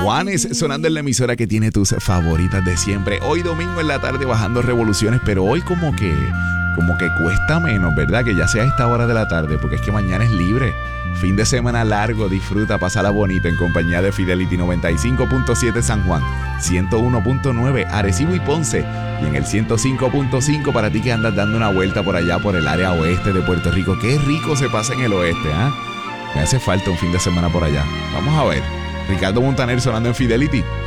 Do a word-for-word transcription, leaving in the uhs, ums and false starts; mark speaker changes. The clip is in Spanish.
Speaker 1: Juanes sonando en la emisora que tiene tus favoritas de siempre. Hoy domingo en la tarde bajando revoluciones, pero hoy como que, como que cuesta menos, ¿verdad? Que ya sea a esta hora de la tarde, porque es que mañana es libre. Fin de semana largo, disfruta, pásala bonito en compañía de Fidelity noventa y cinco punto siete San Juan, ciento uno punto nueve Arecibo y Ponce, y en el ciento cinco punto cinco para ti que andas dando una vuelta por allá por el área oeste de Puerto Rico. Qué rico se pasa en el oeste, ¿ah? ¿eh? Me hace falta un fin de semana por allá. Vamos a ver. Ricardo Montaner sonando en Fidelity.